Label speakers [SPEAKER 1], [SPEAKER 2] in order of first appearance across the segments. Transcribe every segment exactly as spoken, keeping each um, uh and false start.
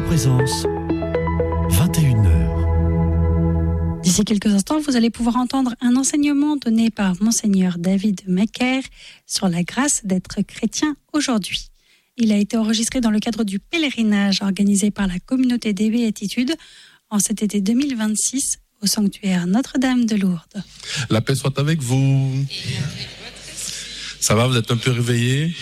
[SPEAKER 1] Présence, vingt et une heures.
[SPEAKER 2] D'ici quelques instants, vous allez pouvoir entendre un enseignement donné par Monseigneur David Macaire sur la grâce d'être chrétien aujourd'hui. Il a été enregistré dans le cadre du pèlerinage organisé par la communauté des Béatitudes en cet été deux mille vingt-six au sanctuaire Notre-Dame de Lourdes.
[SPEAKER 3] La paix soit avec vous. Ça va, vous êtes un peu réveillés?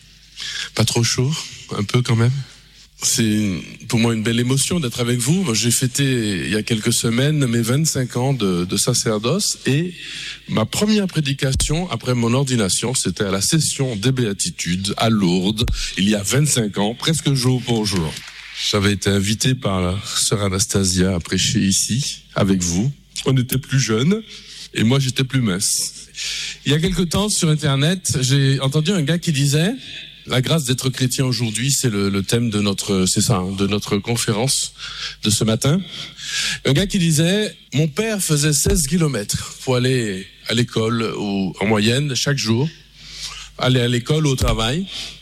[SPEAKER 3] Pas trop chaud? Un peu quand même? C'est pour moi une belle émotion d'être avec vous. J'ai fêté il y a quelques semaines mes vingt-cinq ans de, de sacerdoce et ma première prédication après mon ordination, c'était à la session des Béatitudes à Lourdes, il y a vingt-cinq ans, presque jour pour jour. J'avais été invité par la sœur Anastasia à prêcher ici, avec vous. On était plus jeunes et moi j'étais plus mince. Il y a quelque temps sur Internet, j'ai entendu un gars qui disait... La grâce d'être chrétien aujourd'hui, c'est le, le thème de notre, c'est ça, hein, de notre conférence de ce matin. Un gars qui disait, mon père faisait seize kilomètres pour aller à l'école ou en moyenne chaque jour, aller à l'école ou au travail.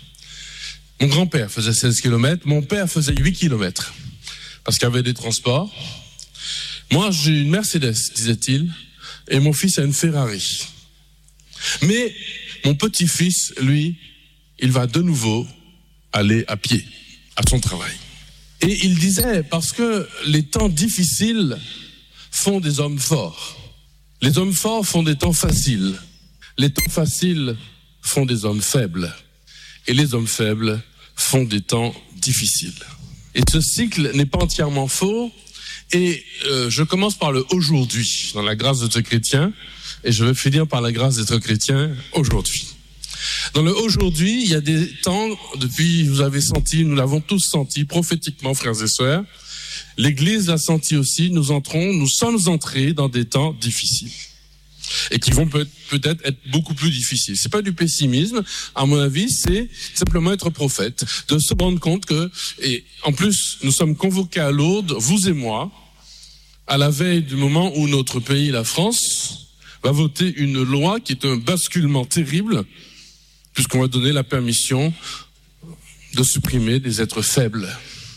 [SPEAKER 3] Mon grand-père faisait seize kilomètres, mon père faisait huit kilomètres parce qu'il y avait des transports. Moi, j'ai une Mercedes, disait-il, et mon fils a une Ferrari. Mais mon petit-fils, lui, il va de nouveau aller à pied à son travail. Et il disait, parce que les temps difficiles font des hommes forts. Les hommes forts font des temps faciles. Les temps faciles font des hommes faibles. Et les hommes faibles font des temps difficiles. Et ce cycle n'est pas entièrement faux. Et euh, je commence par le aujourd'hui, dans la grâce d'être chrétien. Et je vais finir par la grâce d'être chrétien aujourd'hui. Dans le aujourd'hui, il y a des temps, depuis, vous avez senti, nous l'avons tous senti, prophétiquement, frères et sœurs. L'Église l'a senti aussi, nous entrons, nous sommes entrés dans des temps difficiles. Et qui vont peut- peut-être être beaucoup plus difficiles. C'est pas du pessimisme, à mon avis, c'est simplement être prophète, de se rendre compte que, et en plus, nous sommes convoqués à Lourdes, vous et moi, à la veille du moment où notre pays, la France, va voter une loi qui est un basculement terrible, puisqu'on va donner la permission de supprimer des êtres faibles.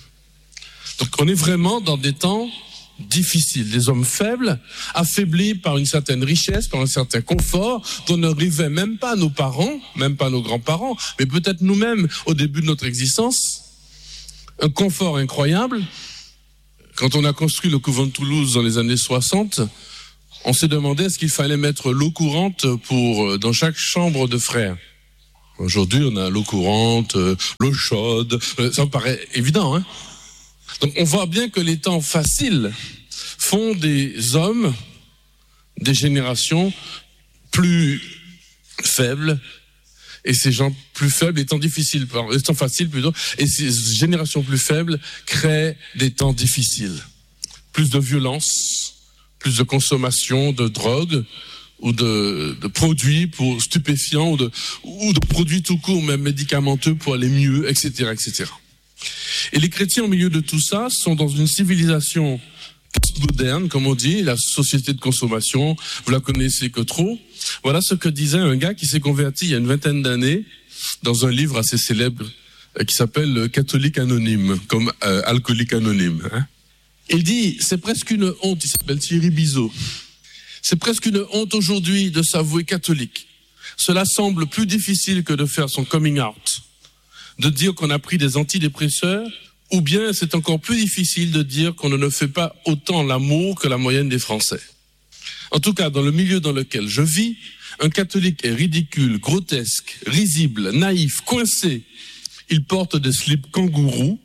[SPEAKER 3] Donc on est vraiment dans des temps difficiles. Des hommes faibles, affaiblis par une certaine richesse, par un certain confort, dont ne rêvaient même pas nos parents, même pas nos grands-parents, mais peut-être nous-mêmes au début de notre existence. Un confort incroyable. Quand on a construit le couvent de Toulouse dans les années soixante, on s'est demandé est-ce qu'il fallait mettre l'eau courante pour, dans chaque chambre de frères. Aujourd'hui, on a l'eau courante, euh, l'eau chaude, euh, ça me paraît évident, hein. Donc, on voit bien que les temps faciles font des hommes, des générations plus faibles, et ces gens plus faibles, les temps difficiles, pardon, les temps faciles plutôt, et ces générations plus faibles créent des temps difficiles. Plus de violence, plus de consommation de drogue, ou de, de produits pour stupéfiants, ou de, ou de produits tout court, même médicamenteux pour aller mieux, et cetera, et cetera. Et les chrétiens, au milieu de tout ça, sont dans une civilisation postmoderne, comme on dit, la société de consommation, vous la connaissez que trop. Voilà ce que disait un gars qui s'est converti il y a une vingtaine d'années dans un livre assez célèbre euh, qui s'appelle « Catholique anonyme », comme euh, « Alcoolique anonyme hein ». Il dit, c'est presque une honte, il s'appelle Thierry Bizot. C'est presque une honte aujourd'hui de s'avouer catholique. Cela semble plus difficile que de faire son coming out, de dire qu'on a pris des antidépresseurs, ou bien c'est encore plus difficile de dire qu'on ne fait pas autant l'amour que la moyenne des Français. En tout cas, dans le milieu dans lequel je vis, un catholique est ridicule, grotesque, risible, naïf, coincé. Il porte des slips kangourous,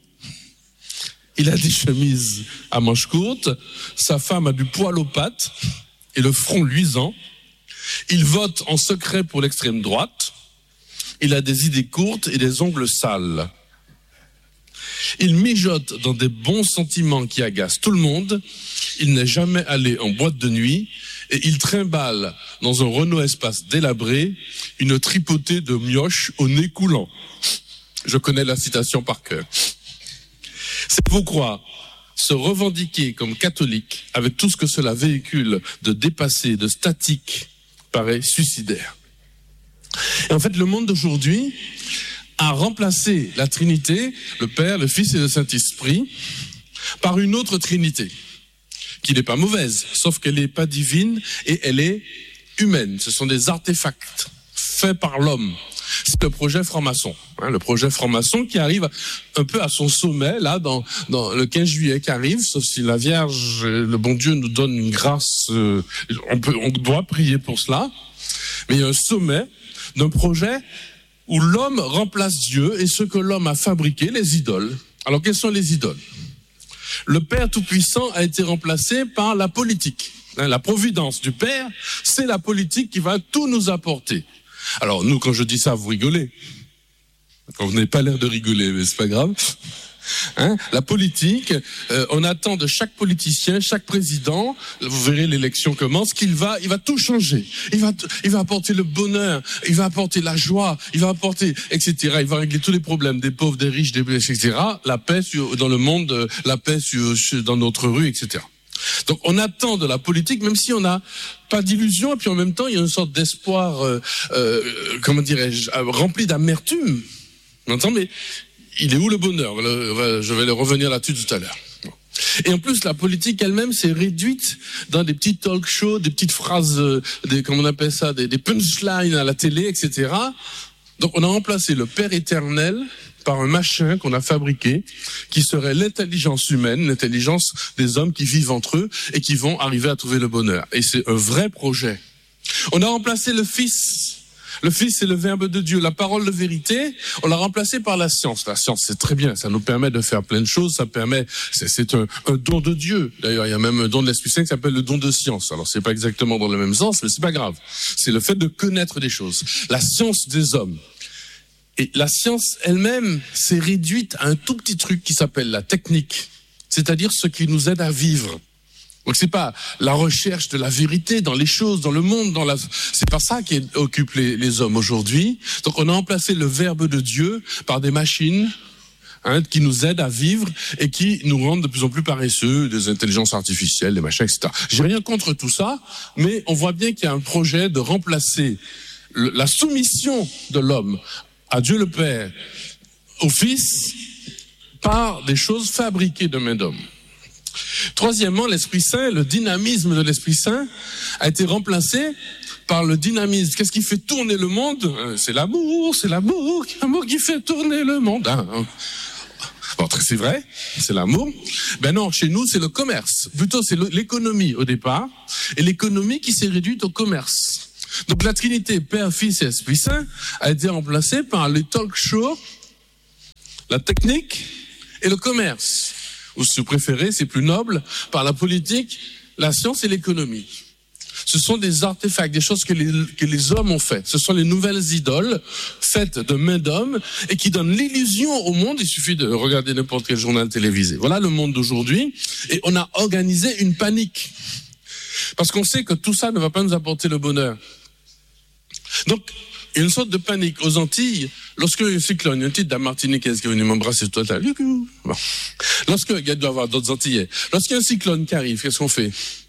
[SPEAKER 3] il a des chemises à manches courtes, sa femme a du poil aux pattes, et le front luisant. Il vote en secret pour l'extrême droite. Il a des idées courtes et des ongles sales. Il mijote dans des bons sentiments qui agacent tout le monde. Il n'est jamais allé en boîte de nuit et il trimballe dans un Renault Espace délabré une tripotée de mioches au nez coulant. Je connais la citation par cœur. C'est pourquoi se revendiquer comme catholique, avec tout ce que cela véhicule de dépassé, de statique, paraît suicidaire. Et en fait, le monde d'aujourd'hui a remplacé la Trinité, le Père, le Fils et le Saint-Esprit, par une autre Trinité, qui n'est pas mauvaise, sauf qu'elle n'est pas divine et elle est humaine. Ce sont des artefacts faits par l'homme. C'est le projet franc-maçon, hein, le projet franc-maçon qui arrive un peu à son sommet, là, dans, dans le quinze juillet qui arrive, sauf si la Vierge, le bon Dieu nous donne une grâce, euh, on peut, on doit prier pour cela, mais il y a un sommet d'un projet où l'homme remplace Dieu et ce que l'homme a fabriqué, les idoles. Alors, quelles sont les idoles? Le Père Tout-Puissant a été remplacé par la politique. Hein, la providence du Père, c'est la politique qui va tout nous apporter. Alors, nous, quand je dis ça, vous rigolez. Vous n'avez pas l'air de rigoler, mais c'est pas grave. Hein, la politique, euh, on attend de chaque politicien, chaque président, vous verrez l'élection commence, qu'il va, il va tout changer. Il va, il va apporter le bonheur, il va apporter la joie, il va apporter, et cetera. Il va régler tous les problèmes des pauvres, des riches, des et cetera. La paix sur, dans le monde, la paix sur, dans notre rue, et cetera. Donc on attend de la politique, même si on n'a pas d'illusion, et puis en même temps il y a une sorte d'espoir, euh, euh, comment dirais-je, rempli d'amertume. M'entends? Mais il est où le bonheur? Je vais le revenir là-dessus tout à l'heure. Et en plus, la politique elle-même s'est réduite dans des petits talk shows, des petites phrases, des, comment on appelle ça, des, des punchlines à la télé, et cetera. Donc on a remplacé le Père éternel par un machin qu'on a fabriqué, qui serait l'intelligence humaine, l'intelligence des hommes qui vivent entre eux et qui vont arriver à trouver le bonheur. Et c'est un vrai projet. On a remplacé le Fils. Le Fils, c'est le Verbe de Dieu, la parole de vérité. On l'a remplacé par la science. La science, c'est très bien. Ça nous permet de faire plein de choses. Ça permet, c'est, c'est un, un don de Dieu. D'ailleurs, il y a même un don de l'Esprit Saint qui s'appelle le don de science. Alors, c'est pas exactement dans le même sens, mais c'est pas grave. C'est le fait de connaître des choses. La science des hommes. Et la science elle-même s'est réduite à un tout petit truc qui s'appelle la technique, c'est-à-dire ce qui nous aide à vivre. Donc c'est pas la recherche de la vérité dans les choses, dans le monde, dans la, c'est pas ça qui occupe les, les hommes aujourd'hui. Donc on a remplacé le Verbe de Dieu par des machines, hein, qui nous aident à vivre et qui nous rendent de plus en plus paresseux, des intelligences artificielles, des machins, et cetera. J'ai rien contre tout ça, mais on voit bien qu'il y a un projet de remplacer le, la soumission de l'homme à Dieu le Père, au Fils, par des choses fabriquées de main d'homme. Troisièmement, l'Esprit Saint, le dynamisme de l'Esprit Saint a été remplacé par le dynamisme. Qu'est-ce qui fait tourner le monde? C'est l'amour, c'est l'amour, l'amour qui fait tourner le monde. Hein. Bon, c'est vrai, c'est l'amour. Ben non, chez nous, c'est le commerce. Plutôt, c'est l'économie au départ, et l'économie qui s'est réduite au commerce. Donc la Trinité, Père, Fils et Esprit Saint, a été remplacée par les talk shows, la technique et le commerce. Ou si vous préférez, c'est plus noble, par la politique, la science et l'économie. Ce sont des artefacts, des choses que les, que les hommes ont faites. Ce sont les nouvelles idoles faites de main d'homme et qui donnent l'illusion au monde. Il suffit de regarder n'importe quel journal télévisé. Voilà le monde d'aujourd'hui. Et on a organisé une panique. Parce qu'on sait que tout ça ne va pas nous apporter le bonheur. Donc, il y a une sorte de panique aux Antilles. Lorsque un cyclone, il y a une petite dame martiniquaise qui est venue m'embrasser tout à l'heure. Bon. Lorsque, il doit y avoir d'autres Antillais. Lorsqu'il y a un cyclone qui arrive, qu'est-ce qu'on fait?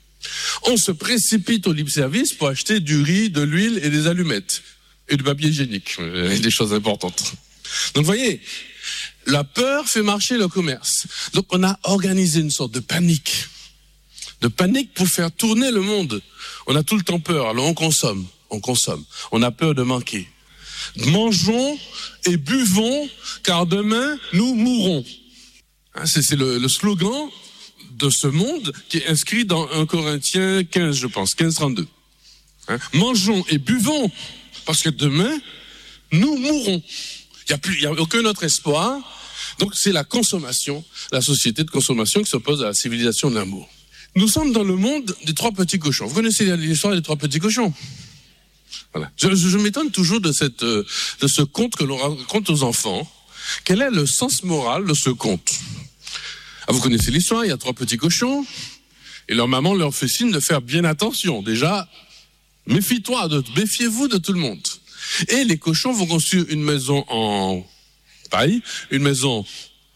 [SPEAKER 3] On se précipite au libre-service pour acheter du riz, de l'huile et des allumettes. Et du papier hygiénique. Et des choses importantes. Donc, vous voyez, la peur fait marcher le commerce. Donc, on a organisé une sorte de panique. De panique pour faire tourner le monde. On a tout le temps peur, alors on consomme. On consomme. On a peur de manquer. Mangeons et buvons, car demain, nous mourrons. Hein, c'est, c'est le, le slogan de ce monde qui est inscrit dans un Corinthiens quinze, je pense, quinze trente-deux. Hein, mangeons et buvons, parce que demain, nous mourrons. Il n'y a plus, il n'y a aucun autre espoir. Donc, c'est la consommation, la société de consommation qui s'oppose à la civilisation de l'amour. Nous sommes dans le monde des trois petits cochons. Vous connaissez l'histoire des trois petits cochons? Voilà. Je, je, je m'étonne toujours de, cette, de ce conte que l'on raconte aux enfants. Quel est le sens moral de ce conte? Ah, vous connaissez l'histoire, il y a trois petits cochons, et leur maman leur fait signe de faire bien attention. Déjà, méfie-toi, de, méfiez-vous de tout le monde. Et les cochons vont construire une maison en paille, une maison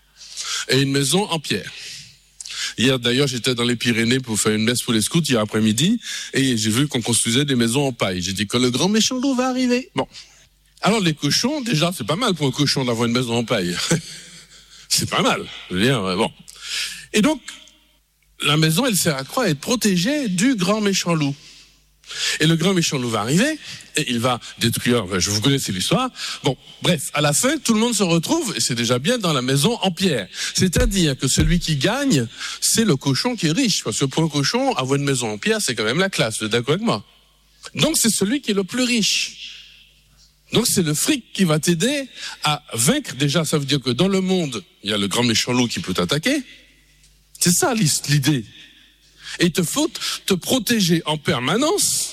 [SPEAKER 3] et une maison en pierre. Hier, d'ailleurs, j'étais dans les Pyrénées pour faire une messe pour les scouts hier après-midi, et j'ai vu qu'on construisait des maisons en paille. J'ai dit que le grand méchant loup va arriver. Bon. Alors les cochons, déjà, c'est pas mal pour un cochon d'avoir une maison en paille. C'est pas mal. Je veux dire, bon. Et donc, la maison, elle sert à quoi? À être protégée du grand méchant loup. Et le grand méchant loup va arriver, et il va détruire, ben, je vous connaissez l'histoire. Bon, bref, à la fin, tout le monde se retrouve, et c'est déjà bien, dans la maison en pierre. C'est-à-dire que celui qui gagne, c'est le cochon qui est riche. Parce que pour un cochon, avoir une maison en pierre, c'est quand même la classe, vous êtes d'accord avec moi? Donc c'est celui qui est le plus riche. Donc c'est le fric qui va t'aider à vaincre. Déjà, ça veut dire que dans le monde, il y a le grand méchant loup qui peut t'attaquer. C'est ça l'idée. Et il te faut te protéger en permanence.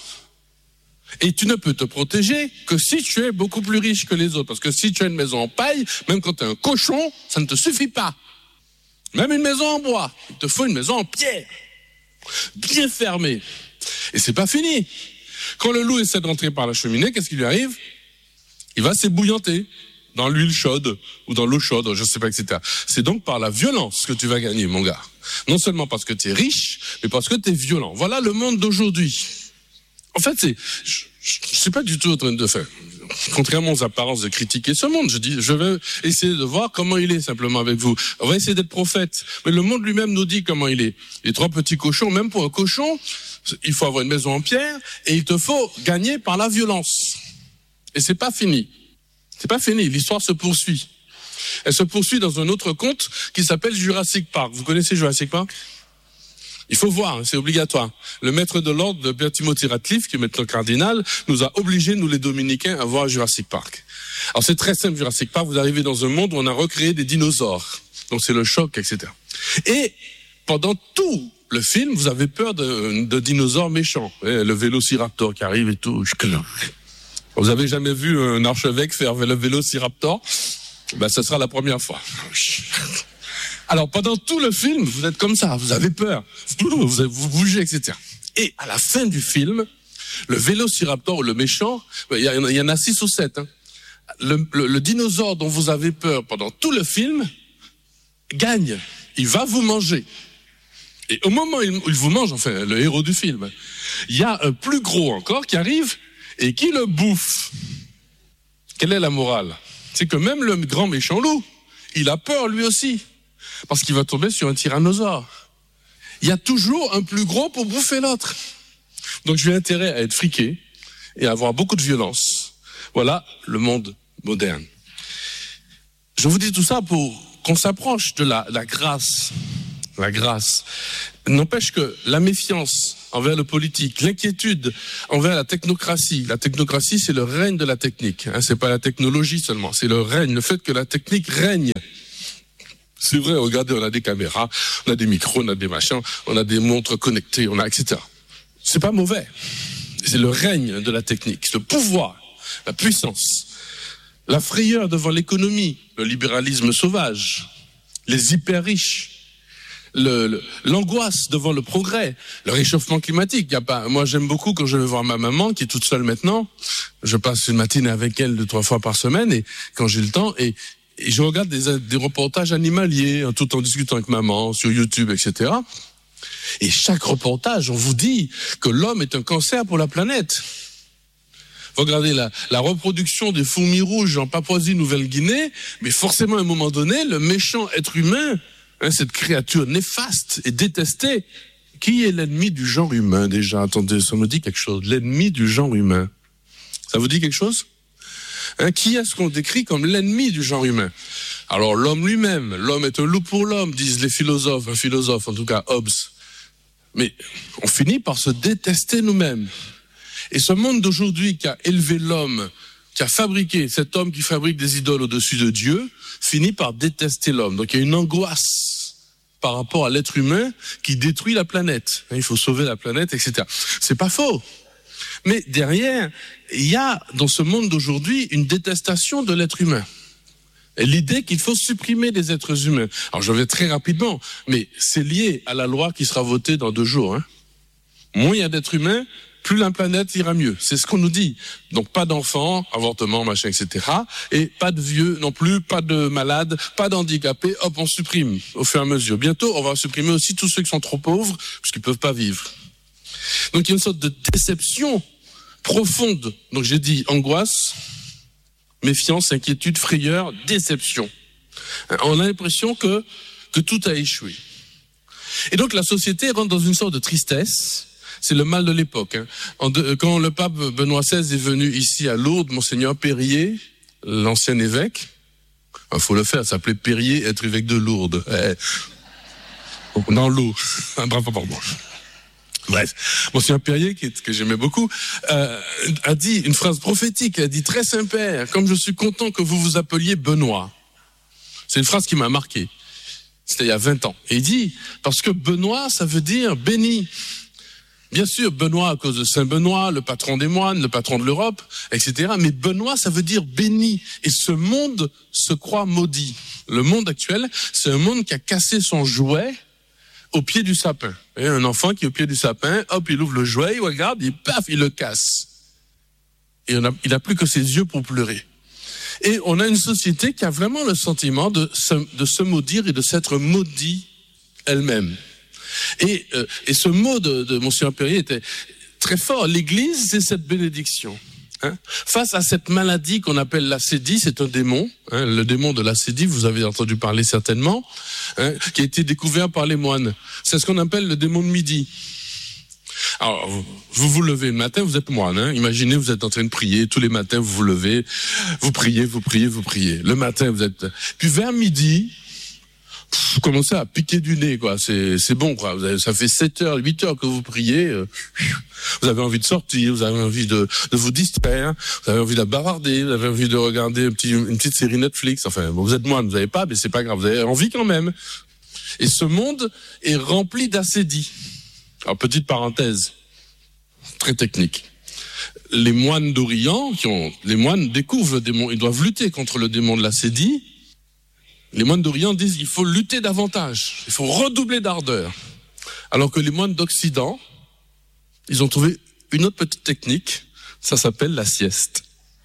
[SPEAKER 3] Et tu ne peux te protéger que si tu es beaucoup plus riche que les autres. Parce que si tu as une maison en paille, même quand tu es un cochon, ça ne te suffit pas. Même une maison en bois, il te faut une maison en pierre. Bien fermée. Et c'est pas fini. Quand le loup essaie de rentrer par la cheminée, qu'est-ce qui lui arrive? Il va s'ébouillanter dans l'huile chaude ou dans l'eau chaude, je ne sais pas, et cetera. C'est donc par la violence que tu vas gagner, mon gars. Non seulement parce que tu es riche, mais parce que tu es violent. Voilà le monde d'aujourd'hui. En fait, c'est, je ne suis pas du tout en train de faire, contrairement aux apparences, de critiquer ce monde. Je dis, je vais essayer de voir comment il est simplement avec vous. On va essayer d'être prophète. Mais le monde lui-même nous dit comment il est. Les trois petits cochons, même pour un cochon, il faut avoir une maison en pierre et il te faut gagner par la violence. Et c'est pas fini. C'est pas fini. L'histoire se poursuit. Elle se poursuit dans un autre conte qui s'appelle Jurassic Park. Vous connaissez Jurassic Park? Il faut voir, c'est obligatoire. Le maître de l'ordre de Pierre Timothy Ratcliffe, qui est maintenant cardinal, nous a obligés, nous les Dominicains, à voir Jurassic Park. Alors c'est très simple, Jurassic Park. Vous arrivez dans un monde où on a recréé des dinosaures. Donc c'est le choc, et cetera. Et pendant tout le film, vous avez peur de, de dinosaures méchants. Le vélociraptor qui arrive et tout. Vous avez jamais vu un archevêque faire le vélociraptor? Ben, ce sera la première fois. Alors, pendant tout le film, vous êtes comme ça, vous avez peur, vous, vous bougez, et cetera. Et à la fin du film, le vélociraptor, le méchant, il y, y en a six ou sept. Hein. Le, le, le dinosaure dont vous avez peur pendant tout le film gagne. Il va vous manger. Et au moment où il, il vous mange, enfin, le héros du film, il y a un plus gros encore qui arrive et qui le bouffe. Quelle est la morale? C'est que même le grand méchant loup, il a peur lui aussi. Parce qu'il va tomber sur un tyrannosaure. Il y a toujours un plus gros pour bouffer l'autre. Donc j'ai intérêt à être friqué et à avoir beaucoup de violence. Voilà le monde moderne. Je vous dis tout ça pour qu'on s'approche de la, la grâce. La grâce. N'empêche que la méfiance envers le politique, l'inquiétude envers la technocratie. La technocratie, c'est le règne de la technique. Hein, c'est pas la technologie seulement, c'est le règne, le fait que la technique règne. C'est vrai, regardez, on a des caméras, on a des micros, on a des machins, on a des montres connectées, on a et cetera. C'est pas mauvais. C'est le règne de la technique, le pouvoir, la puissance, la frayeur devant l'économie, le libéralisme sauvage, les hyper riches. Le, le, l'angoisse devant le progrès, le réchauffement climatique. Y a pas, moi, j'aime beaucoup quand je vais voir ma maman qui est toute seule maintenant. Je passe une matinée avec elle deux, trois fois par semaine et quand j'ai le temps et, et je regarde des, des reportages animaliers tout en discutant avec maman sur YouTube, et cetera. Et chaque reportage, on vous dit que l'homme est un cancer pour la planète. Regardez la, la reproduction des fourmis rouges en Papouasie-Nouvelle-Guinée, mais forcément à un moment donné, le méchant être humain, hein, cette créature néfaste et détestée, qui est l'ennemi du genre humain déjà? Attendez, ça me dit quelque chose. L'ennemi du genre humain. Ça vous dit quelque chose? Hein, qui est-ce qu'on décrit comme l'ennemi du genre humain? Alors l'homme lui-même, l'homme est un loup pour l'homme, disent les philosophes, un philosophe en tout cas, Hobbes. Mais on finit par se détester nous-mêmes. Et ce monde d'aujourd'hui qui a élevé l'homme, qui a fabriqué, cet homme qui fabrique des idoles au-dessus de Dieu, finit par détester l'homme. Donc il y a une angoisse par rapport à l'être humain qui détruit la planète. Il faut sauver la planète, et cetera. C'est pas faux. Mais derrière, il y a dans ce monde d'aujourd'hui une détestation de l'être humain. Et l'idée qu'il faut supprimer les êtres humains. Alors je vais très rapidement, mais c'est lié à la loi qui sera votée dans deux jours. Hein. Moins il y a d'êtres humains, plus la planète ira mieux. C'est ce qu'on nous dit. Donc pas d'enfants, avortement, machin, et cetera. Et pas de vieux non plus, pas de malades, pas d'handicapés. Hop, on supprime au fur et à mesure. Bientôt, on va supprimer aussi tous ceux qui sont trop pauvres, parce qu'ils peuvent pas vivre. Donc il y a une sorte de déception profonde. Donc j'ai dit angoisse, Méfiance, inquiétude, frayeur, déception. On a l'impression que, que tout a échoué. Et donc la société rentre dans une sorte de tristesse. C'est le mal de l'époque. Hein. En de, quand le pape Benoît seize est venu ici à Lourdes, Monseigneur Périer, l'ancien évêque, il faut le faire, ça s'appelait Périer, être évêque de Lourdes. Eh, dans l'eau. Bravo, pardon. Bref, Monseigneur Périer, qui, que j'aimais beaucoup, euh, a dit une phrase prophétique, il a dit « Très Saint-Père, comme je suis content que vous vous appeliez Benoît ». C'est une phrase qui m'a marqué. C'était il y a vingt ans. Et il dit, parce que Benoît, ça veut dire béni. Bien sûr, Benoît à cause de Saint Benoît, le patron des moines, le patron de l'Europe, et cetera. Mais Benoît, ça veut dire béni. Et ce monde se croit maudit. Le monde actuel, c'est un monde qui a cassé son jouet au pied du sapin. Et un enfant qui est au pied du sapin, hop, il ouvre le jouet, il regarde, il paf, il le casse. Et il n'a plus que ses yeux pour pleurer. Et on a une société qui a vraiment le sentiment de se, de se maudire et de s'être maudit elle-même. Et, euh, et ce mot de, de Monseigneur Périer était très fort. L'Église, c'est cette bénédiction. Hein. Face à cette maladie qu'on appelle l'acédie, c'est un démon. Hein, le démon de l'acédie, vous avez entendu parler certainement, hein, qui a été découvert par les moines. C'est ce qu'on appelle le démon de midi. Alors, vous vous levez le matin, vous êtes moine, hein. Imaginez, vous êtes en train de prier, tous les matins vous vous levez, vous priez, vous priez, vous priez. Le matin, vous êtes... Puis vers midi, vous commencez à piquer du nez, quoi. C'est, c'est bon, quoi. Vous avez, ça fait sept heures, huit heures que vous priez. Euh, vous avez envie de sortir, vous avez envie de, de vous distraire, vous avez envie de bavarder, vous avez envie de regarder un petit, une petite série Netflix. Enfin, bon, vous êtes moine, vous n'avez pas, mais c'est pas grave, vous avez envie quand même. Et ce monde est rempli d'acédie. Alors, petite parenthèse, très technique. Les moines d'Orient, qui ont, les moines découvrent le démon, ils doivent lutter contre le démon de l'acédie. Les moines d'Orient disent il faut lutter davantage, il faut redoubler d'ardeur. Alors que les moines d'Occident, ils ont trouvé une autre petite technique, ça s'appelle la sieste.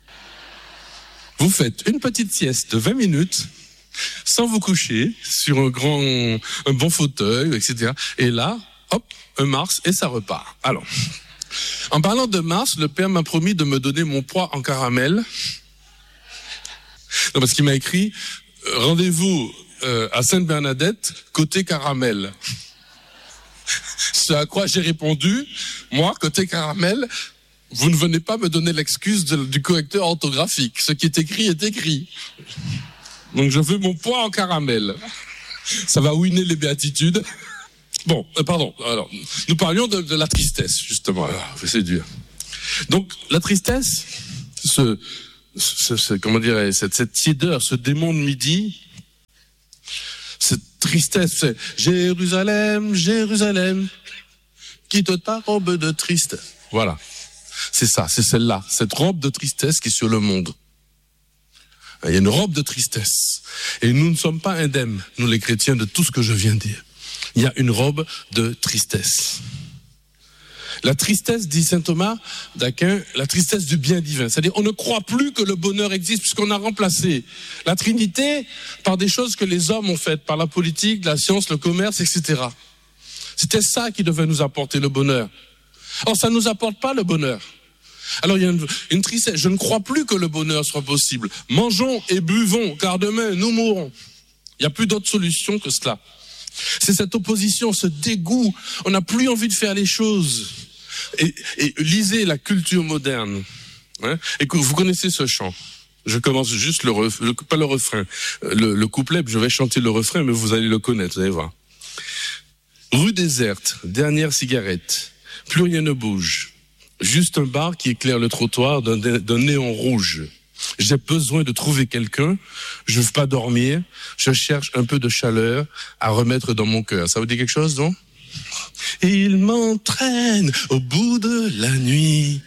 [SPEAKER 3] Vous faites une petite sieste de vingt minutes, sans vous coucher, sur un grand, un bon fauteuil, et cetera. Et là, hop, un Mars et ça repart. Alors, en parlant de Mars, le père m'a promis de me donner mon poids en caramel. Non, parce qu'il m'a écrit « Rendez-vous euh, à Sainte-Bernadette, côté caramel ». Ce à quoi j'ai répondu « Moi, côté caramel, vous ne venez pas me donner l'excuse de, du correcteur orthographique. Ce qui est écrit est écrit. Donc je veux mon poids en caramel. Ça va ouiner les béatitudes. » Bon, euh, pardon. Alors, nous parlions de, de la tristesse, justement. Alors, c'est dur. Donc, la tristesse, ce, ce, ce comment dirais, cette, cette tiédeur, ce démon de midi, cette tristesse, c'est Jérusalem, Jérusalem, quitte ta robe de triste. Voilà. C'est ça, c'est celle-là, cette robe de tristesse qui est sur le monde. Il y a une robe de tristesse. Et nous ne sommes pas indemnes, nous les chrétiens, de tout ce que je viens de dire. Il y a une robe de tristesse. La tristesse, dit saint Thomas d'Aquin, la tristesse du bien divin. C'est-à-dire, on ne croit plus que le bonheur existe puisqu'on a remplacé la Trinité par des choses que les hommes ont faites, par la politique, la science, le commerce, et cetera. C'était ça qui devait nous apporter le bonheur. Or, ça ne nous apporte pas le bonheur. Alors, il y a une, une tristesse. Je ne crois plus que le bonheur soit possible. Mangeons et buvons, car demain, nous mourrons. Il n'y a plus d'autre solution que cela. C'est cette opposition, ce dégoût. On n'a plus envie de faire les choses. Et, et lisez la culture moderne. Hein, et que vous connaissez ce chant. Je commence juste le refrain, pas le refrain, le, le couplet. Je vais chanter le refrain, mais vous allez le connaître, vous allez voir. Rue déserte, dernière cigarette. Plus rien ne bouge. Juste un bar qui éclaire le trottoir d'un, d'un néon rouge. J'ai besoin de trouver quelqu'un, je ne veux pas dormir, je cherche un peu de chaleur à remettre dans mon cœur. Ça vous dit quelque chose, non? Il m'entraîne au bout de la nuit,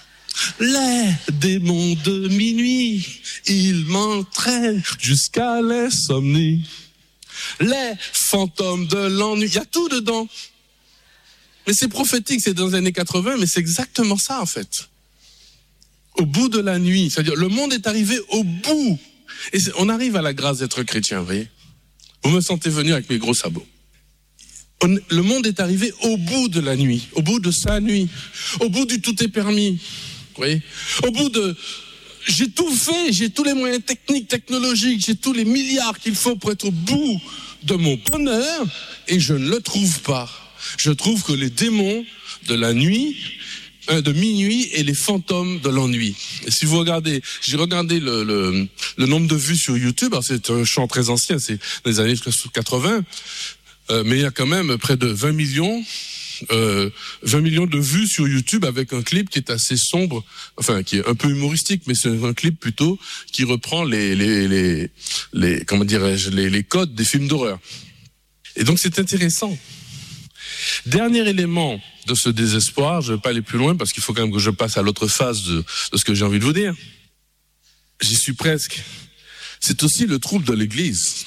[SPEAKER 3] les démons de minuit, il m'entraîne jusqu'à l'insomnie, les fantômes de l'ennui, il y a tout dedans. Mais c'est prophétique, c'est dans les années quatre-vingts, mais c'est exactement ça en fait. Au bout de la nuit, c'est-à-dire le monde est arrivé au bout. Et on arrive à la grâce d'être chrétien, vous voyez. Vous me sentez venir avec mes gros sabots. On, le monde est arrivé au bout de la nuit, au bout de sa nuit, au bout du tout est permis, vous voyez. Au bout de, j'ai tout fait, j'ai tous les moyens techniques, technologiques, j'ai tous les milliards qu'il faut pour être au bout de mon bonheur, et je ne le trouve pas. Je trouve que les démons de la nuit, euh, de minuit, et les fantômes de l'ennui. Et si vous regardez, j'ai regardé le, le, le nombre de vues sur YouTube, alors c'est un chant très ancien, c'est dans les années quatre-vingts, euh, mais il y a quand même près de vingt millions, euh, vingt millions de vues sur YouTube avec un clip qui est assez sombre, enfin qui est un peu humoristique, mais c'est un clip plutôt qui reprend les, les, les, les comment dirais-je, les, les codes des films d'horreur. Et donc c'est intéressant. Dernier élément de ce désespoir, je ne vais pas aller plus loin parce qu'il faut quand même que je passe à l'autre phase de, de ce que j'ai envie de vous dire. J'y suis presque. C'est aussi le trouble de l'Église.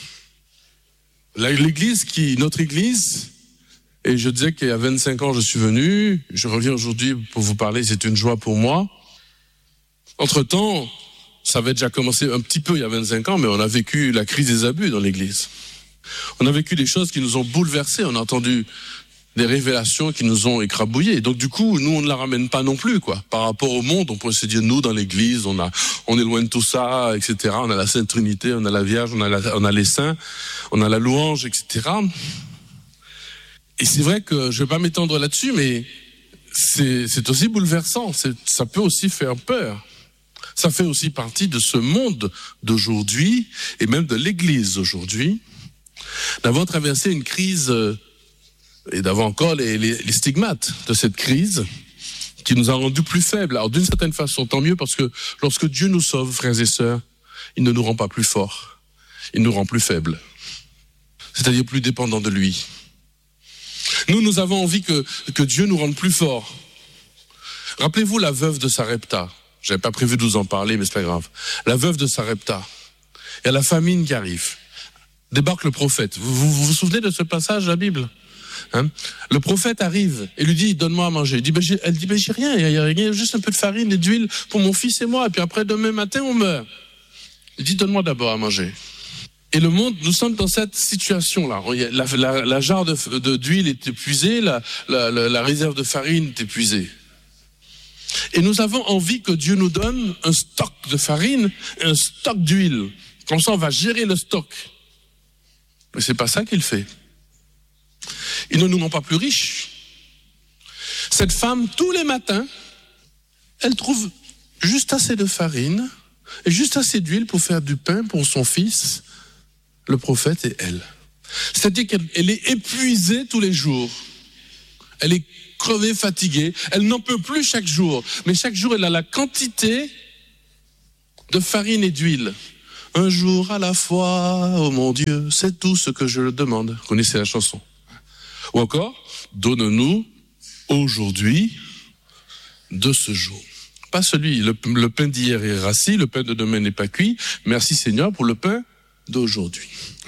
[SPEAKER 3] L'Église qui, notre Église, et je disais qu'il y a vingt-cinq ans je suis venu, je reviens aujourd'hui pour vous parler, c'est une joie pour moi. Entre-temps, ça avait déjà commencé un petit peu il y a vingt-cinq ans, mais on a vécu la crise des abus dans l'Église. On a vécu des choses qui nous ont bouleversés, on a entendu des révélations qui nous ont écrabouillés. Donc du coup, nous, on ne la ramène pas non plus, quoi. Par rapport au monde, on pourrait se dire, nous, dans l'Église, on a, on est loin de tout ça, et cetera. On a la Sainte Trinité, on a la Vierge, on a, la, on a les saints, on a la louange, et cetera. Et c'est vrai que je vais pas m'étendre là-dessus, mais c'est, c'est aussi bouleversant. C'est, ça peut aussi faire peur. Ça fait aussi partie de ce monde d'aujourd'hui, et même de l'Église aujourd'hui, d'avoir traversé une crise et d'avoir encore les, les, les stigmates de cette crise qui nous a rendus plus faibles. Alors d'une certaine façon, tant mieux, parce que lorsque Dieu nous sauve, frères et sœurs, il ne nous rend pas plus forts, il nous rend plus faibles, c'est-à-dire plus dépendants de lui. Nous, nous avons envie que, que Dieu nous rende plus forts. Rappelez-vous la veuve de Sarepta. J'avais pas prévu de vous en parler, mais c'est pas grave. La veuve de Sarepta. Il y a la famine qui arrive. Débarque le prophète. Vous vous, vous, vous souvenez de ce passage de la Bible? Hein? Le prophète arrive et lui dit, donne-moi à manger. Il dit, ben, j'ai, elle dit, ben, j'ai rien, il y, a, il y a juste un peu de farine et d'huile pour mon fils et moi, et puis après, demain matin, on meurt. Il dit, donne-moi d'abord à manger. Et le monde, nous sommes dans cette situation-là. La, la, la jarre de, de, d'huile est épuisée, la, la, la, la réserve de farine est épuisée. Et nous avons envie que Dieu nous donne un stock de farine et un stock d'huile. Comme ça, on va gérer le stock. Mais c'est pas ça qu'il fait. Il ne nous rend pas plus riches. Cette femme, tous les matins, elle trouve juste assez de farine et juste assez d'huile pour faire du pain pour son fils, le prophète et elle. C'est-à-dire qu'elle est épuisée tous les jours. Elle est crevée, fatiguée. Elle n'en peut plus chaque jour. Mais chaque jour, elle a la quantité de farine et d'huile. Un jour à la fois, oh mon Dieu, c'est tout ce que je le demande. Vous connaissez la chanson. Ou encore, donne-nous aujourd'hui de ce jour. Pas celui, le, le pain d'hier est rassis, le pain de demain n'est pas cuit. Merci Seigneur pour le pain d'aujourd'hui.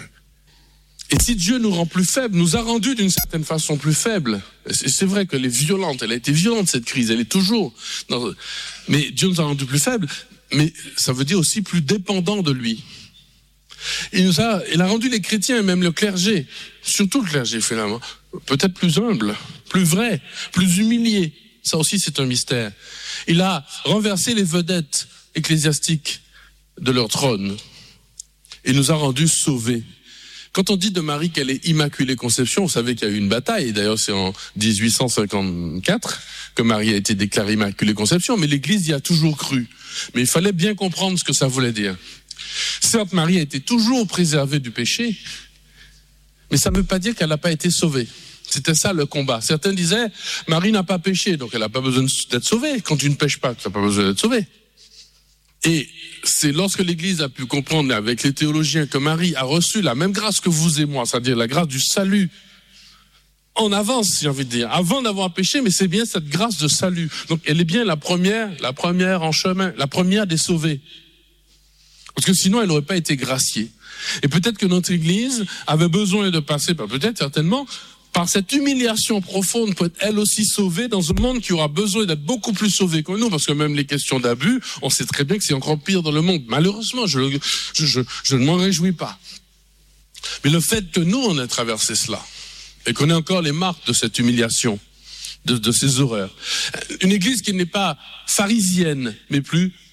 [SPEAKER 3] Et si Dieu nous rend plus faibles, nous a rendus d'une certaine façon plus faibles. Et c'est vrai qu'elle est violente, elle a été violente cette crise, elle est toujours. Dans, mais Dieu nous a rendus plus faibles, mais ça veut dire aussi plus dépendants de lui. Il nous a, il a rendu les chrétiens et même le clergé, surtout le clergé finalement, peut-être plus humble, plus vrai, plus humilié. Ça aussi c'est un mystère. Il a renversé les vedettes ecclésiastiques de leur trône et nous a rendus sauvés. Quand on dit de Marie qu'elle est Immaculée Conception, vous savez qu'il y a eu une bataille, d'ailleurs c'est en dix-huit cent cinquante-quatre que Marie a été déclarée Immaculée Conception, mais l'Église y a toujours cru. Mais il fallait bien comprendre ce que ça voulait dire. Certes, Marie a été toujours préservée du péché, mais ça ne veut pas dire qu'elle n'a pas été sauvée. C'était ça le combat. Certains disaient, Marie n'a pas péché, donc elle n'a pas besoin d'être sauvée. Quand tu ne pêches pas, tu n'as pas besoin d'être sauvée. Et c'est lorsque l'Église a pu comprendre avec les théologiens que Marie a reçu la même grâce que vous et moi, c'est-à-dire la grâce du salut, en avance, j'ai envie de dire, avant d'avoir péché, mais c'est bien cette grâce de salut. Donc elle est bien la première, la première en chemin, la première des sauvés. Parce que sinon, elle n'aurait pas été graciée. Et peut-être que notre Église avait besoin de passer, peut-être certainement, par cette humiliation profonde pour être elle aussi sauvée dans un monde qui aura besoin d'être beaucoup plus sauvé que nous, parce que même les questions d'abus, on sait très bien que c'est encore pire dans le monde. Malheureusement, je, je, je, je ne m'en réjouis pas. Mais le fait que nous, on ait traversé cela, et qu'on ait encore les marques de cette humiliation, de, de ces horreurs. Une Église qui n'est pas pharisienne, mais plus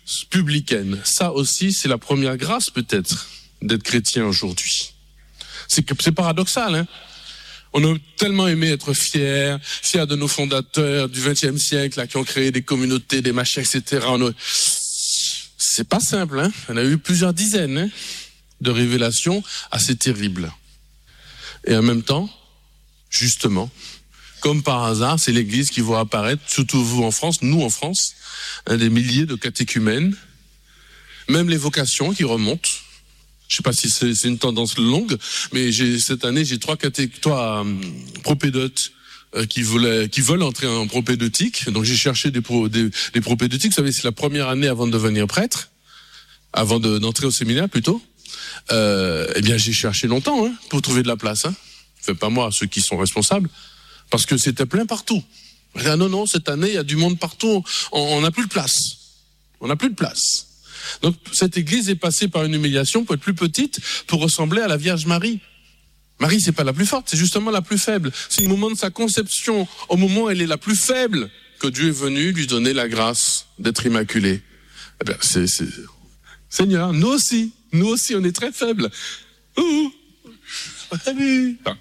[SPEAKER 3] publicaine. Ça aussi, c'est la première grâce peut-être d'être chrétien aujourd'hui. C'est, c'est paradoxal, hein. On a tellement aimé être fiers, fiers de nos fondateurs du vingtième siècle, là, qui ont créé des communautés, des machins, et cetera. On a... C'est pas simple, hein. On a eu plusieurs dizaines hein, de révélations assez terribles. Et en même temps, justement, comme par hasard, c'est l'Église qui voit apparaître, surtout vous en France, nous en France, hein, des milliers de catéchumènes, même les vocations qui remontent. Je sais pas si c'est, c'est une tendance longue, mais j'ai, cette année, j'ai trois, caté- trois euh, propédotes euh, qui, voulaient, qui veulent entrer en propédeutique. Donc j'ai cherché des, pro, des, des propédeutiques. Vous savez, c'est la première année avant de devenir prêtre, avant de, d'entrer au séminaire plutôt. Euh, eh bien, j'ai cherché longtemps hein, pour trouver de la place. Hein. Enfin, pas moi, ceux qui sont responsables, parce que c'était plein partout. Ah non, non, cette année, il y a du monde partout. On n'a plus de place. On n'a plus de place. Donc cette église est passée par une humiliation pour être plus petite, pour ressembler à la Vierge Marie. Marie, c'est pas la plus forte, c'est justement la plus faible. C'est le moment de sa conception, au moment où elle est la plus faible, que Dieu est venu lui donner la grâce d'être immaculée. Eh bien, c'est, c'est... Seigneur, nous aussi, nous aussi, on est très faibles. Ouh. Enfin.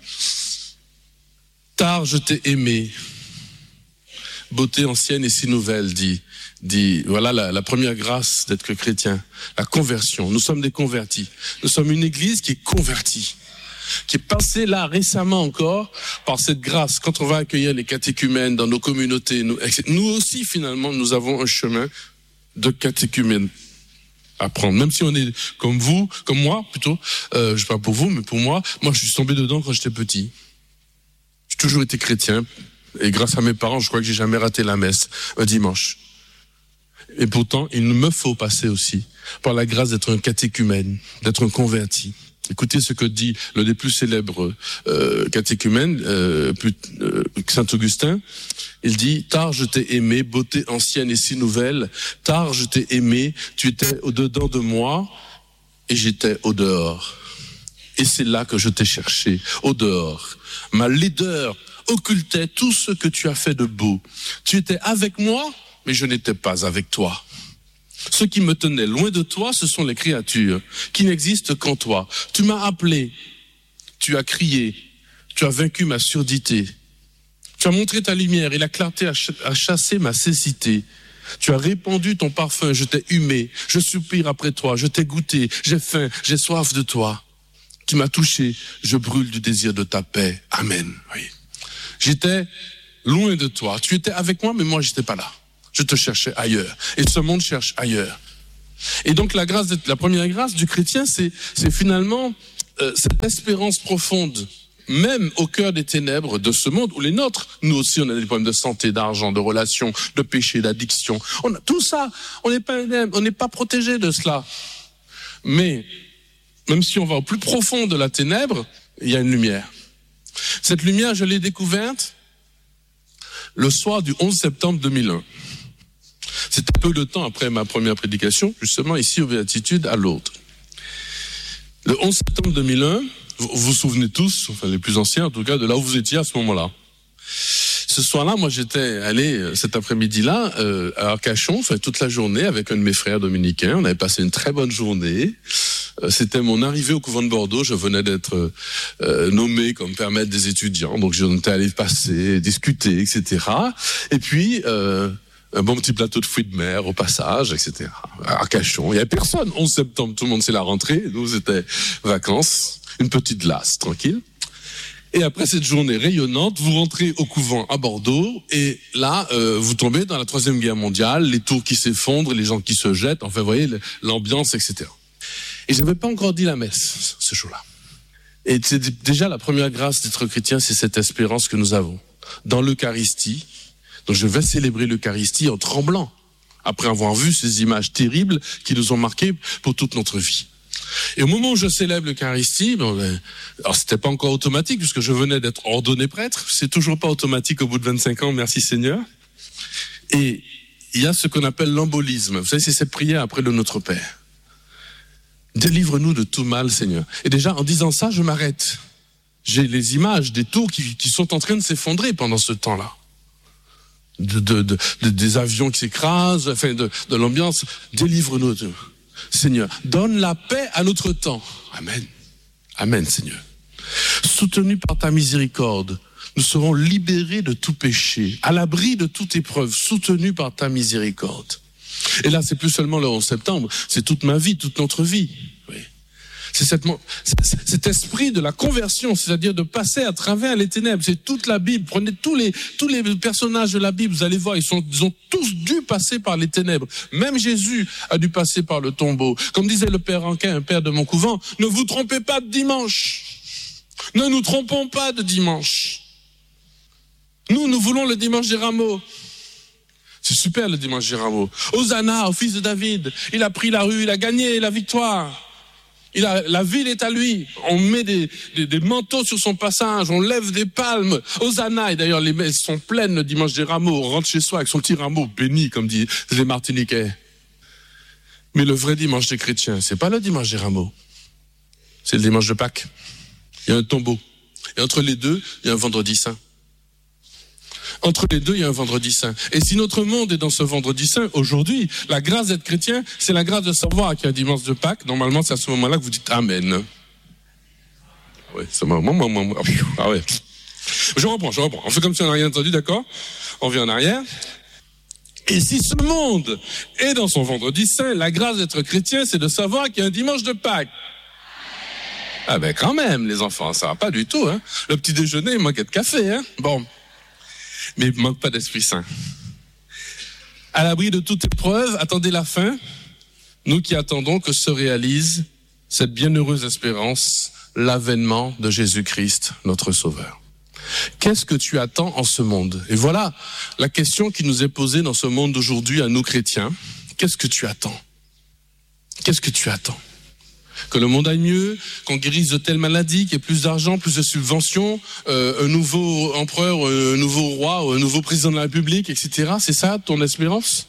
[SPEAKER 3] Tard je t'ai aimé, beauté ancienne et si nouvelle, dit. dit, voilà la, la première grâce d'être chrétien, la conversion. Nous sommes des convertis. Nous sommes une église qui est convertie, qui est passée là récemment encore par cette grâce. Quand on va accueillir les catéchumènes dans nos communautés, nous, nous aussi finalement, nous avons un chemin de catéchumène à prendre. Même si on est comme vous, comme moi plutôt, euh, je parle pour vous, mais pour moi, moi je suis tombé dedans quand j'étais petit. J'ai toujours été chrétien et grâce à mes parents, je crois que j'ai jamais raté la messe un dimanche. Et pourtant, il me faut passer aussi par la grâce d'être un catéchumène, d'être un converti. Écoutez ce que dit l'un des plus célèbres euh, catéchumènes, euh, euh, Saint Augustin. Il dit « Tard je t'ai aimé, beauté ancienne et si nouvelle. Tard je t'ai aimé, tu étais au-dedans de moi et j'étais au-dehors. Et c'est là que je t'ai cherché, au-dehors. Ma laideur occultait tout ce que tu as fait de beau. Tu étais avec moi, mais je n'étais pas avec toi. Ce qui me tenait loin de toi, ce sont les créatures qui n'existent qu'en toi. Tu m'as appelé, tu as crié, tu as vaincu ma surdité. Tu as montré ta lumière et la clarté a chassé ma cécité. Tu as répandu ton parfum, je t'ai humé, je soupire après toi, je t'ai goûté, j'ai faim, j'ai soif de toi. Tu m'as touché, je brûle du désir de ta paix. Amen. Oui. J'étais loin de toi. Tu étais avec moi, mais moi, j'étais pas là. Je te cherchais ailleurs. Et ce monde cherche ailleurs. Et donc, la grâce, la première grâce du chrétien, c'est, c'est finalement euh, cette espérance profonde, même au cœur des ténèbres de ce monde, ou les nôtres. Nous aussi, on a des problèmes de santé, d'argent, de relations, de péché, d'addiction. On a tout ça. On n'est pas, on n'est pas protégé de cela. Mais, même si on va au plus profond de la ténèbre, il y a une lumière. Cette lumière, je l'ai découverte le soir du onze septembre deux mille un. C'était peu de temps après ma première prédication, justement ici aux Béatitudes à Lourdes. Le onze septembre deux mille un, vous vous souvenez tous, enfin les plus anciens en tout cas, de là où vous étiez à ce moment-là. Ce soir-là, moi j'étais allé cet après-midi-là euh, à Arcachon, enfin, toute la journée avec un de mes frères dominicains. On avait passé une très bonne journée. Euh, c'était mon arrivée au couvent de Bordeaux. Je venais d'être euh, nommé comme père maître des étudiants, donc j'étais allé passer, discuter, et cetera. Et puis euh, un bon petit plateau de fruits de mer au passage, et cetera. À Arcachon, il y avait personne. onze septembre, tout le monde c'est la rentrée. Nous c'était vacances, une petite glace, tranquille. Et après cette journée rayonnante, vous rentrez au couvent à Bordeaux et là, euh, vous tombez dans la Troisième Guerre mondiale, les tours qui s'effondrent, les gens qui se jettent, enfin, vous voyez, l'ambiance, et cetera. Et je n'avais pas encore dit la messe ce jour-là. Et c'est déjà la première grâce d'être chrétien, c'est cette espérance que nous avons. Dans l'Eucharistie, donc je vais célébrer l'Eucharistie en tremblant, après avoir vu ces images terribles qui nous ont marqués pour toute notre vie. Et au moment où je célèbre l'Eucharistie, bon, alors c'était pas encore automatique puisque je venais d'être ordonné prêtre, c'est toujours pas automatique au bout de vingt-cinq ans, merci Seigneur. Et il y a ce qu'on appelle l'embolisme. Vous savez, c'est cette prière après le Notre Père. Délivre-nous de tout mal, Seigneur. Et déjà, en disant ça, je m'arrête. J'ai les images des tours qui, qui sont en train de s'effondrer pendant ce temps-là. de, de, de, de, des avions qui s'écrasent, enfin de, de l'ambiance. Délivre-nous, Seigneur. Donne la paix à notre temps. Amen. Amen, Seigneur. Soutenu par ta miséricorde, nous serons libérés de tout péché, à l'abri de toute épreuve, soutenus par ta miséricorde. Et là, c'est plus seulement le onze septembre, c'est toute ma vie, toute notre vie. Oui. C'est cette, cet esprit de la conversion, c'est-à-dire de passer à travers les ténèbres. C'est toute la Bible. Prenez tous les, tous les personnages de la Bible, vous allez voir, ils, sont, ils ont tous dû passer par les ténèbres. Même Jésus a dû passer par le tombeau. Comme disait le père Ranquin, un père de mon couvent, ne vous trompez pas de dimanche. Ne nous trompons pas de dimanche. Nous, nous voulons le dimanche des rameaux. C'est super le dimanche des rameaux. Hosanna au fils de David. Il a pris la rue, il a gagné la victoire. Il a, la ville est à lui. On met des, des, des manteaux sur son passage, on lève des palmes. Hosanna, et d'ailleurs les messes sont pleines le dimanche des rameaux. On rentre chez soi avec son petit rameau béni, comme disent les Martiniquais. Mais le vrai dimanche des chrétiens, c'est pas le dimanche des rameaux. C'est le dimanche de Pâques. Il y a un tombeau. Et entre les deux, il y a un vendredi saint. Entre les deux, il y a un vendredi saint. Et si notre monde est dans ce vendredi saint, aujourd'hui, la grâce d'être chrétien, c'est la grâce de savoir qu'il y a un dimanche de Pâques. Normalement, c'est à ce moment-là que vous dites Amen. Oui, c'est moi, moi, moi, moi. Ah ouais. Je reprends, je reprends. On fait comme si on n'a rien entendu, d'accord? On vient en arrière. Et si ce monde est dans son vendredi saint, la grâce d'être chrétien, c'est de savoir qu'il y a un dimanche de Pâques. Ah ben quand même, les enfants, ça va pas du tout, hein. Le petit déjeuner, il manquait de café, hein. Bon. Mais il ne manque pas d'Esprit Saint. À l'abri de toute épreuve, attendez la fin, nous qui attendons que se réalise cette bienheureuse espérance, l'avènement de Jésus-Christ, notre Sauveur. Qu'est-ce que tu attends en ce monde? Et voilà la question qui nous est posée dans ce monde d'aujourd'hui à nous chrétiens. Qu'est-ce que tu attends? Qu'est-ce que tu attends? Que le monde aille mieux, qu'on guérisse de telles maladies, qu'il y ait plus d'argent, plus de subventions, euh, un nouveau empereur, un nouveau roi, un nouveau président de la République, et cetera. C'est ça ton espérance?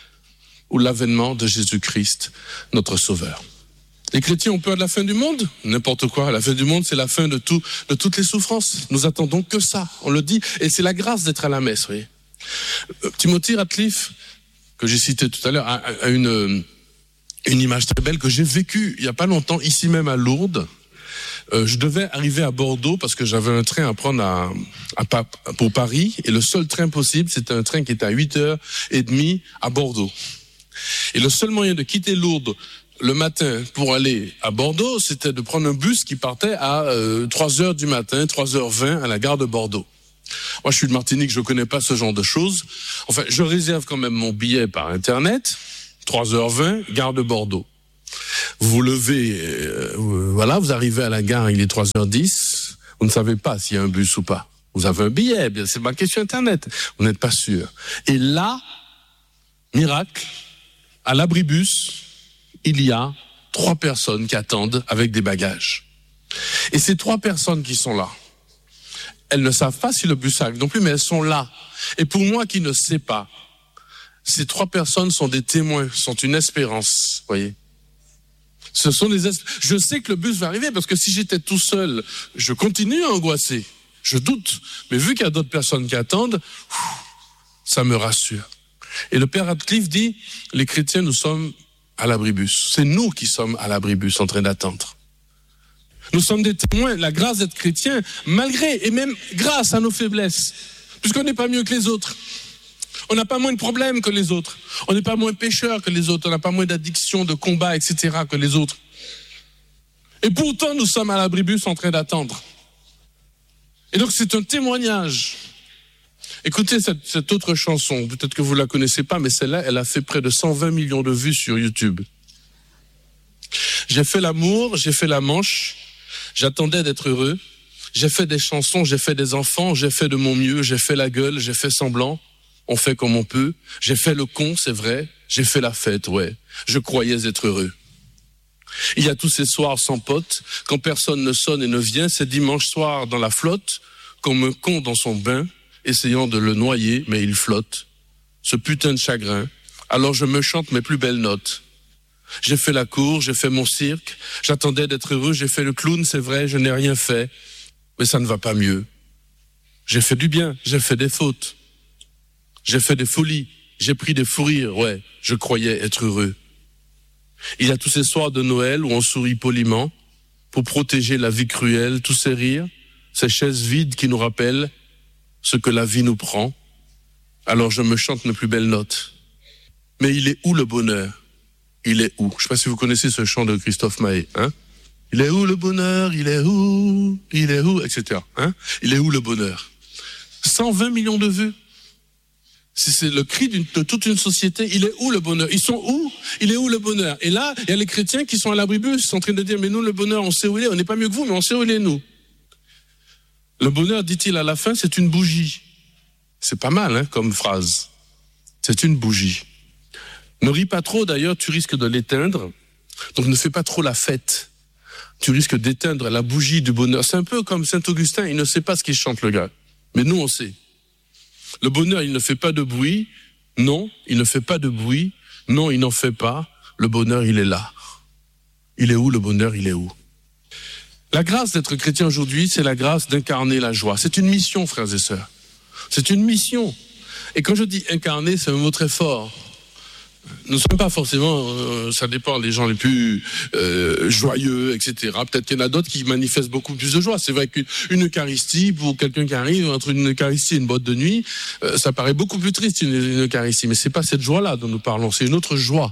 [SPEAKER 3] Ou l'avènement de Jésus-Christ, notre Sauveur? Les chrétiens ont peur de la fin du monde? N'importe quoi. La fin du monde, c'est la fin de tout, de toutes les souffrances. Nous attendons que ça. On le dit. Et c'est la grâce d'être à la messe, oui. Timothy Ratcliffe, que j'ai cité tout à l'heure, a, a une... Une image très belle que j'ai vécue il n'y a pas longtemps, ici même à Lourdes. Euh, je devais arriver à Bordeaux parce que j'avais un train à prendre à, à, pour Paris. Et le seul train possible, c'était un train qui était à huit heures trente à Bordeaux. Et le seul moyen de quitter Lourdes le matin pour aller à Bordeaux, c'était de prendre un bus qui partait à euh, trois heures du matin, trois heures vingt à la gare de Bordeaux. Moi, je suis de Martinique, je ne connais pas ce genre de choses. Enfin, je réserve quand même mon billet par Internet. trois heures vingt, gare de Bordeaux. Vous vous levez, euh, voilà, vous arrivez à la gare, il est trois heures dix, vous ne savez pas s'il y a un bus ou pas. Vous avez un billet, bien, c'est marqué sur Internet, vous n'êtes pas sûr. Et là, miracle, à l'abribus, il y a trois personnes qui attendent avec des bagages. Et ces trois personnes qui sont là, elles ne savent pas si le bus arrive non plus, mais elles sont là. Et pour moi qui ne sais pas, ces trois personnes sont des témoins, sont une espérance, voyez. Ce sont des esp... Je sais que le bus va arriver parce que si j'étais tout seul, je continue à angoisser. Je doute. Mais vu qu'il y a d'autres personnes qui attendent, ça me rassure. Et le père Radcliffe dit, les chrétiens, nous sommes à l'abribus. C'est nous qui sommes à l'abribus en train d'attendre. Nous sommes des témoins, la grâce d'être chrétien, malgré et même grâce à nos faiblesses, puisqu'on n'est pas mieux que les autres. On n'a pas moins de problèmes que les autres. On n'est pas moins pécheurs que les autres. On n'a pas moins d'addictions, de combats, et cetera que les autres. Et pourtant, nous sommes à l'abribus en train d'attendre. Et donc, c'est un témoignage. Écoutez cette, cette autre chanson. Peut-être que vous ne la connaissez pas, mais celle-là, elle a fait près de cent vingt millions de vues sur YouTube. J'ai fait l'amour, j'ai fait la manche. J'attendais d'être heureux. J'ai fait des chansons, j'ai fait des enfants. J'ai fait de mon mieux, j'ai fait la gueule, j'ai fait semblant. On fait comme on peut. J'ai fait le con, c'est vrai. J'ai fait la fête, ouais. Je croyais être heureux. Il y a tous ces soirs sans potes, quand personne ne sonne et ne vient, ces dimanches soirs dans la flotte, comme un con dans son bain, essayant de le noyer, mais il flotte. Ce putain de chagrin. Alors je me chante mes plus belles notes. J'ai fait la cour, j'ai fait mon cirque. J'attendais d'être heureux, j'ai fait le clown, c'est vrai, je n'ai rien fait. Mais ça ne va pas mieux. J'ai fait du bien, j'ai fait des fautes. j'ai fait des folies, j'ai pris des fous rires, ouais, je croyais être heureux. Il y a tous ces soirs de Noël où on sourit poliment pour protéger la vie cruelle, tous ces rires, ces chaises vides qui nous rappellent ce que la vie nous prend. Alors je me chante mes plus belles notes. Mais il est où le bonheur? Il est où? Je ne sais pas si vous connaissez ce chant de Christophe Maé, hein? Il est où le bonheur? Il est où? Il est où? et cetera. Hein? Il est où le bonheur? cent vingt millions de vues. C'est le cri d'une, de toute une société. Il est où le bonheur? Ils sont où? Il est où le bonheur? Et là, il y a les chrétiens qui sont à l'abribus, ils sont en train de dire, mais nous, le bonheur, on sait où il est. On n'est pas mieux que vous, mais on sait où il est, nous. Le bonheur, dit-il à la fin, c'est une bougie. C'est pas mal, hein, comme phrase. C'est une bougie. Ne ris pas trop, d'ailleurs, tu risques de l'éteindre. Donc ne fais pas trop la fête. Tu risques d'éteindre la bougie du bonheur. C'est un peu comme Saint-Augustin, il ne sait pas ce qu'il chante, le gars. Mais nous, on sait. Le bonheur, il ne fait pas de bruit. Non, il ne fait pas de bruit. Non, il n'en fait pas. Le bonheur, il est là. Il est où, le bonheur, il est où? La grâce d'être chrétien aujourd'hui, c'est la grâce d'incarner la joie. C'est une mission, frères et sœurs. C'est une mission. Et quand je dis incarner, c'est un mot très fort. Nous ne sommes pas forcément, euh, ça dépend, les gens les plus euh, joyeux, et cetera. Peut-être qu'il y en a d'autres qui manifestent beaucoup plus de joie. C'est vrai qu'une une Eucharistie, pour quelqu'un qui arrive, entre une Eucharistie et une boîte de nuit, euh, ça paraît beaucoup plus triste, une, une Eucharistie. Mais c'est pas cette joie-là dont nous parlons, c'est une autre joie.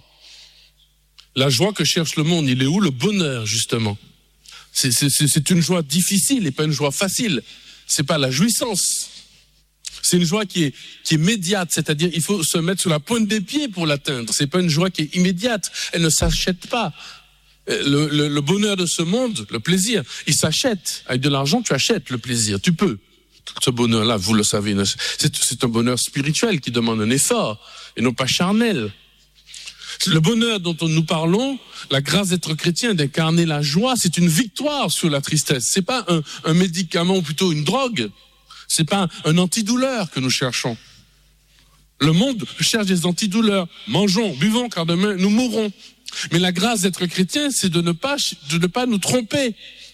[SPEAKER 3] La joie que cherche le monde, il est où? Le bonheur, justement. C'est, c'est, c'est une joie difficile et pas une joie facile. C'est pas la jouissance. C'est une joie qui est, qui est médiate, c'est-à-dire il faut se mettre sur la pointe des pieds pour l'atteindre. C'est pas une joie qui est immédiate, elle ne s'achète pas. Le, le, le bonheur de ce monde, le plaisir, il s'achète. Avec de l'argent, tu achètes le plaisir, tu peux. Ce bonheur-là, vous le savez, c'est, c'est un bonheur spirituel qui demande un effort et non pas charnel. Le bonheur dont nous parlons, la grâce d'être chrétien, d'incarner la joie, c'est une victoire sur la tristesse. C'est pas un, un médicament ou plutôt une drogue. C'est pas un antidouleur que nous cherchons. Le monde cherche des antidouleurs. Mangeons, buvons, car demain nous mourrons. Mais la grâce d'être chrétien, c'est de ne pas, de ne pas nous tromper.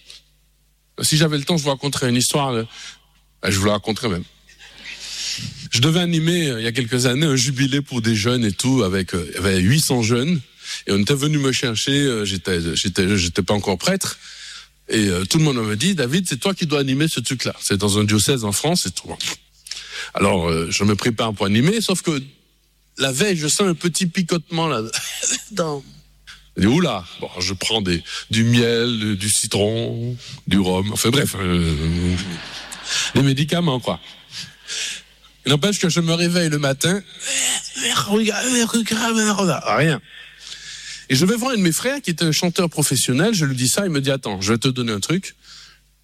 [SPEAKER 3] Si j'avais le temps, je vous raconterais une histoire. Je vous la raconterais même. Je devais animer, il y a quelques années, un jubilé pour des jeunes et tout, avec, il y avait huit cents jeunes. Et on était venu me chercher, j'étais, j'étais, j'étais pas encore prêtre. Et euh, tout le monde me dit, David, c'est toi qui dois animer ce truc-là. C'est dans un diocèse en France et tout. Alors, euh, je me prépare pour animer, sauf que la veille, je sens un petit picotement là. Dans... Je dis, oula, bon, je prends des, du miel, du citron, du rhum, enfin bref, euh, des médicaments, quoi. Il n'empêche que je me réveille le matin, rien. Et je vais voir un de mes frères qui est un chanteur professionnel, je lui dis ça, il me dit, attends, je vais te donner un truc,